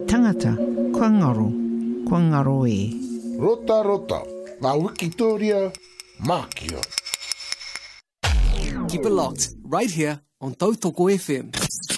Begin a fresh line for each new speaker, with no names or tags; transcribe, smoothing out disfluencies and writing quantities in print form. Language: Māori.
tangata, kua ngaro e.
Rota, ngā Wikitoria, Mākia.
Keep it locked, right here on Tautoko FM.